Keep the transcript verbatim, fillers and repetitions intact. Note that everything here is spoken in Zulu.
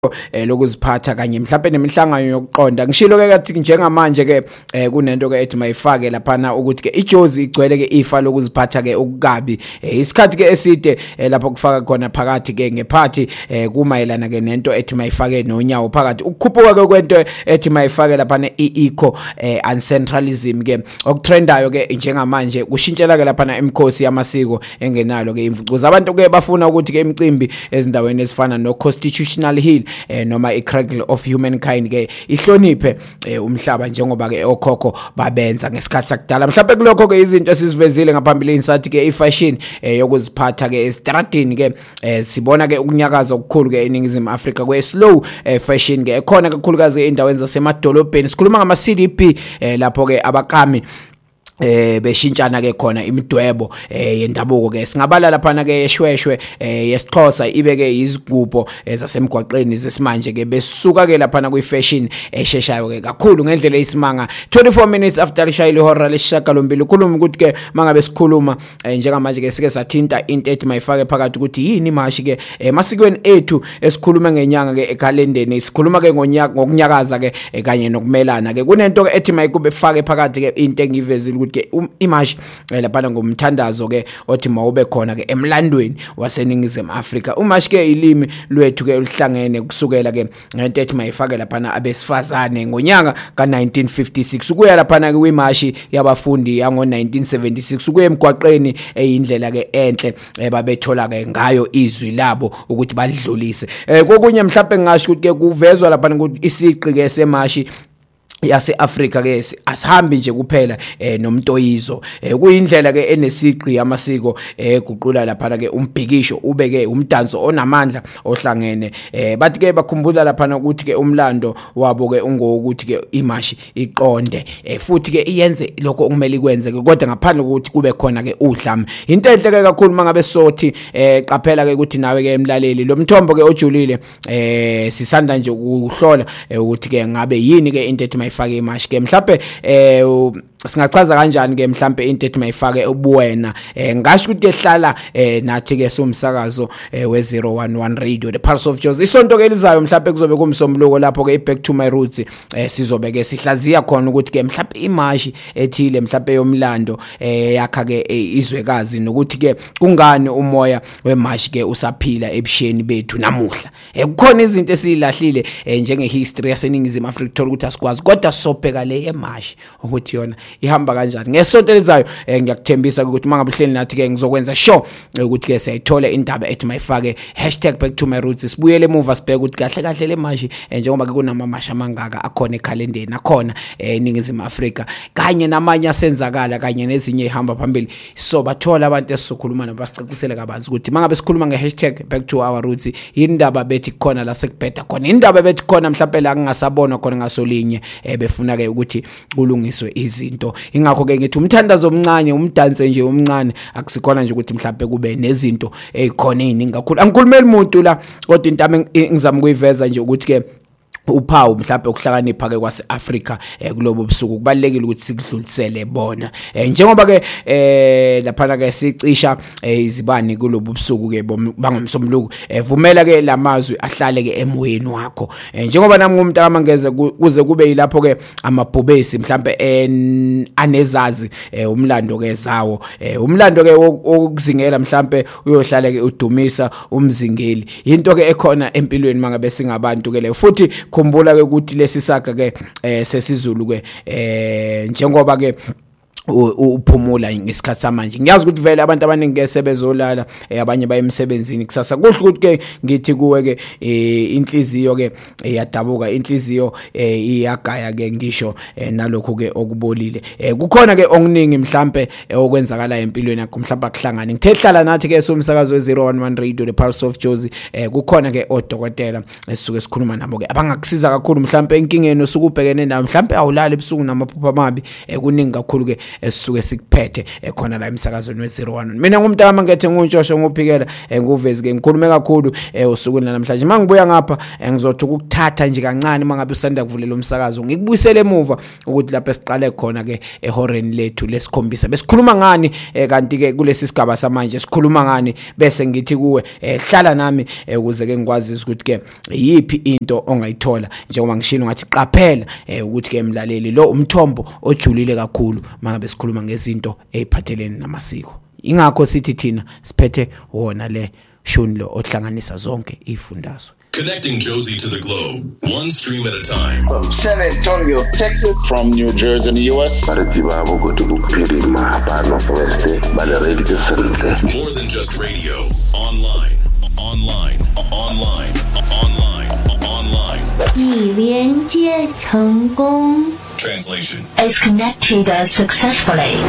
eh lokuziphatha kanye mhlawumbe nemihlangano yokuqonda ngishilo ke kathi njengamanje ke kunento ke ethi mayifake lapha ukuthi ke ijozi igcwele ke ifa lokuziphatha ke ukukabi isikhathi ke eside lapho kufaka khona phakathi ke ngephathi kumayelana ke nento ethi mayifake nonyawo phakathi ukukhuphuka ke kwento ethi mayifake lapha ne-eco uncentralism ke okutrendayo ke njengamanje kushintshela ke lapha emkhosi yamasiko engenalo ke imvucuza abantu ke bafuna ukuthi ke imicimbi ezindaweni ezifana no Constitutional Hill eh noma i-cradle of humankind ke ihloniphe umhlaba njengoba ke okhokho babenza ngesikhathi sakudala mhlawumbe kulokho ke izinto esizivezile ngaphambili insathi ke ifashion yokuziphatha ke estradini ke sibona ke ukunyakaza okukhulu ke eningizimu Afrika kwe slow fashion ke ekhona kakhulukazi endaweni zasemadolobheni sikhuluma ngama C D P lapho ke abakami eh beshintshana ke khona imidwebo eh yendabuko ke singabala lapha ke yeshweshwe eh yesixhosa ibe ke izigubo zasemgwaqeni zesimanje ke besuka ke lapha kwi fashion esheshayo ke kakhulu ngendlela isimanga twenty-four minutes after lishayile ihora lesishagalombili ukhuluma ukuthi ke mangabe sikhuluma njengamanje ke sike sathinta into ethi mayifake phakathi ukuthi yini imashi ke emasikweni ethu esikhuluma ngenyanga ke ekhalendeni sikhuluma ke ngonyaka ngokunyakaza ke kanye nokumelana ke kunento ke ethi mayikube fake phakathi ke into engivezile ukuthi ke imashi lapha ngomthandazo ke othi mawube khona ke emlandweni waseningizimu Afrika umashi ke ilimi lwethu ke ulihlangene kusukela ke ngento ethi mayifake lapha abesifazane ngonyaka ka nineteen fifty-six ukuya lapha ke kwimashi yabafundi yango nineteen seventy-six ukuya emgwaqeni eyindlela ke enhle babethola ke ngayo izwi labo ukuthi balidlulise kokunye mhlawumbe ngisho ukuthi ke kuvezwa lapha ukuthi isiqi ke semashi yase Africa ke asihambi nje kuphela eh nomntoyizo eh kuyindlela ke enesiqi yamasiko eh guqula lapha ke umbhikisho ubeke umdanso onamandla ohlangene eh bathi ke bakhumbula lapha ukuthi ke umlando wabo ke ungokuthi ke imashi iqonde eh futhi ke iyenze lokho okumele ikwenze ke kodwa ngaphandle kokuthi kube khona ke udlame into enhle ke kakhulu mangabe sothi eh qaphela ke ukuthi nawe ke emlaleli lo mthombo ke ojulile eh sisanda nje ukuhlola ukuthi ke ngabe yini ke into ethi mayifake imashi ke mhlawumbe eh singachaza kanjani ke mhlawumbe into ethi mayifake ubuwena eh ngasho ukuthi ehlala eh nathi ke somsakazo we zero one one radio the pulse of joy isonto ke lizayo mhlawumbe kuzobe kumsombuluko lapho ke back to my roots eh sizobe ke sihlaziya khona ukuthi ke mhlawumbe imashi ethile mhlawumbe yomlando eh yakha ke izwekazi nokuthi ke kungani umoya wemashi ke usaphila ebusheni bethu namuhla eh kukhona izinto esilahlile njenge history yaseningizimu Afrika thola ukuthi asikwazi kodwa sobheka le emashi ukuthi yona ihamba kanjani ngesonto elizayo ngiyakuthembisa ukuthi mangabuhleli nathi ke ngizokwenza sure ukuthi ke siyayithola indaba ethi mayifake hashtag back to my roots sibuyele emuva sibheke ukuthi kahle kahle le mashi njengoba ke kunamamasha mangaka akhona ekhalendeni akhona eningizimu Afrika kanye namanye asenzakala kanye nezinye ihamba phambili so bathola abantu esizokhuluma nabo basicacisele kabanzi ukuthi mangabe sikhuluma ngehashtag back to our roots indaba bethi khona la sekubheda khona indaba bethi khona mhlawumbe la ngingasabona khona ngasolinye befuna ke ukuthi kulungiswe izinto ingakho ke ngithi umthandazo omncane umdanse nje omncane akusikhona nje ukuthi mhlawumbe kube nezinto ezikhona eziningi kakhulu angikhulumeli umuntu la kodwa into engizama ukuyiveza nje ukuthi ke uphawu mhlawumbe ukuhlakanipha ke kwase-Africa kulobo busuku kubalekile ukuthi sikudlulisele bona njengoba ke eh lapha ke sicisha izibani kulobo busuku ke bangomsombuluko vumela ke lamazwi ahlale ke emoyeni wakho njengoba nami ngumuntu amangeze kuze kube yilapho ke amabhubesi mhlawumbe anezazi umlando ke zawo umlando ke okuzingela mhlawumbe uyohlala ke udumisa umzingeli into ke ekhona empilweni mangabe singabantu ke le futhi khumbula ke ukuthi lesisaga ke sesizulu ke njengoba ke uphumula ngesikhathi samanje ngiyazi ukuthi vele abantu abaningi ke sebezolala abanye baye emsebenzini kusasa kuhle ukuthi ke ngithi kuwe ke inhliziyo ke iyadabuka inhliziyo iyagaya ke ngisho nalokho ke okubolile kukhona ke okuningi mhlambe okwenzakala empilweni yakho mhlawumbe akuhlangane ngithe hlala nathi ke somsakazo we zero one one radio the pulse of joy kukhona ke odokotela esisuke sikhuluma nabo ke abangakusiza kakhulu mhlawumbe inkingeni osukubhekene nayo mhlawumbe awulali ebusuku namaphupha amabi kuningi kakhulu ke esisuke sikuphethe khona la emsakazweni we zero one. Mina ngumntama ngethe nguntshosho ngophikela nguvezi ke ngikhulume kakhulu usukwini namhlanje. Mangibuya ngapha ngizothi ukuthatha nje kancane mangabe usanda kuvulela umsakazo ngikubuyisele emuva ukuthi lapha siqale khona ke ehoreni lethu lesikhombisa besikhuluma ngani kanti ke kulesi sigaba samanje sikhuluma ngani bese ngithi kuwe hlala nami ukuze ke ngikwazi ukuthi ke yipi into ongayithola njengoba ngishilo ngathi qaphela ukuthi ke emlaleli lo umthombo ojulile kakhulu mangabe sikhuluma ngezinto eziphathelene namasiko. Ingakho sithi thina siphethe wona le shuni lo ohlanganisa zonke izifundazwe. Connecting Josie to the globe, one stream at a time. From San Antonio, Texas. From New Jersey in the U S. More than just radio. Online, online, online, online, online. 已连接成功。 Translation. Is connected successfully.